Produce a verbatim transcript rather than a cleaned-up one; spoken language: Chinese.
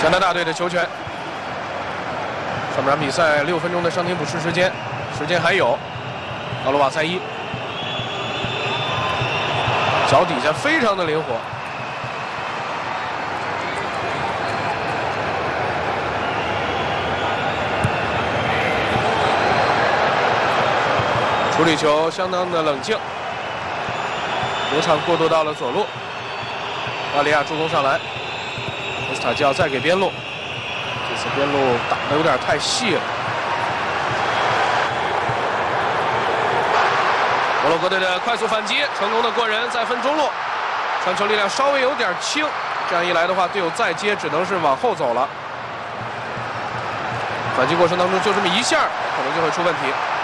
加拿大队的球权。上半场比赛六分钟的伤停补时时间，时间还有。奥罗瓦塞伊脚底下非常的灵活。 处理球相当的冷静，流畅过渡到了左路，巴利亚助攻上来，斯塔基奥再给边路，这次边路打的有点太细了。摩洛哥队的快速反击，成功的过人，再分中路，传球力量稍微有点轻，这样一来的话，队友再接只能是往后走了。反击过程当中就这么一下，可能就会出问题。